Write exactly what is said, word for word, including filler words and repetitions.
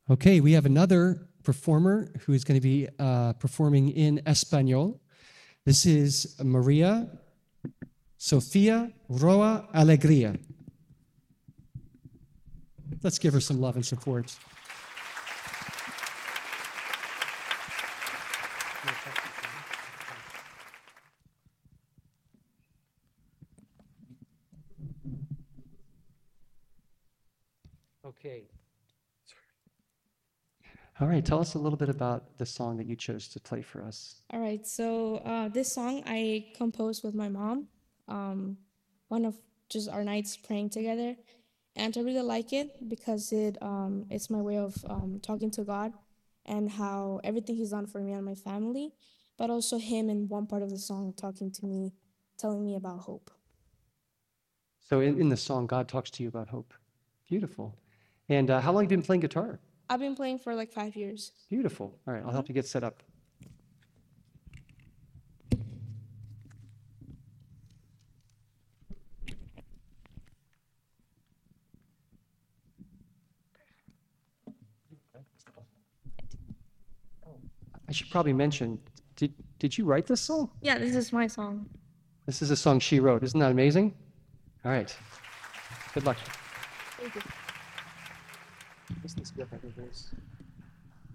Okay, we have another performer who is going to be uh, performing in Espanol. This is Maria Sofia Roa Alegría. Let's give her some love and support. Okay. All right, tell us a little bit about the song that you chose to play for us. All right, so uh, this song I composed with my mom, um, one of just our nights praying together, and I really like it because it um, it's my way of um, talking to God and how everything He's done for me and my family, but also Him in one part of the song talking to me, telling me about hope. So in, in the song, God talks to you about hope. Beautiful. And uh, how long have you been playing guitar? I've been playing for like five years. Beautiful. All right, I'll help you get set up. I should probably mention, did, did you write this song? Yeah, this is my song. This is a song she wrote. Isn't that amazing? All right. Good luck. Thank you. This is different.